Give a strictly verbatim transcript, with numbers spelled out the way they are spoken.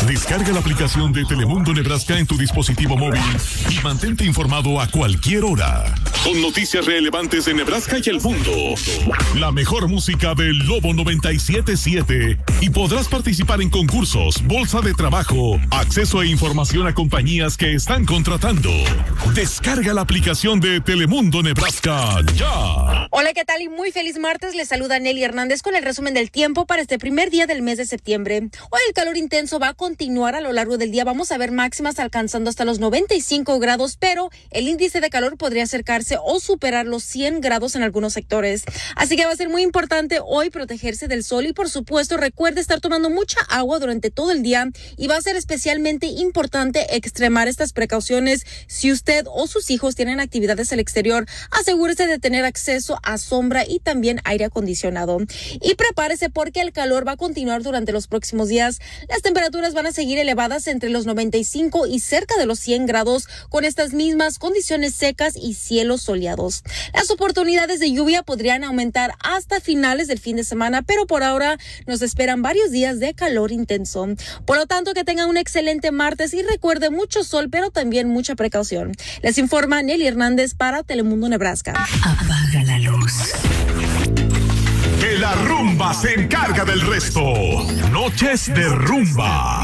Descarga la aplicación de Telemundo Nebraska en tu dispositivo móvil y mantente informado a cualquier hora. Con noticias relevantes de Nebraska y el mundo. La mejor música del Lobo noventa y siete siete. Y podrás participar en concursos, bolsa de trabajo, acceso e información a compañías que están contratando. Descarga la aplicación de Telemundo Nebraska ya. Hola, ¿qué tal? Y muy feliz martes. Les saluda Nelly Hernández con el resumen del tiempo para este primer día del mes de septiembre. Hoy el calor intenso va a continuar a lo largo del día. Vamos a ver máximas alcanzando hasta los noventa y cinco grados, pero el índice de calor podría acercarse o superar los cien grados en algunos sectores. Así que va a ser muy importante hoy protegerse del sol y, por supuesto, recuerde estar tomando mucha agua durante todo el día, y va a ser especialmente importante extremar estas precauciones si usted o sus hijos tienen actividades al exterior. Asegúrese de tener acceso a sombra y también aire acondicionado. Y prepárese porque el calor va a continuar durante los próximos días. Las temperaturas van a seguir elevadas entre los noventa y cinco y cerca de los cien grados, con estas mismas condiciones secas y cielos soleados. Las oportunidades de lluvia podrían aumentar hasta finales del fin de semana, pero por ahora nos esperan varios días de calor intenso. Por lo tanto, que tengan un excelente martes y recuerde mucho sol, pero también mucha precaución. Les informa Nelly Hernández para Telemundo Nebraska. Apaga la luz. Que la rumba se encarga del resto. Noches de rumba.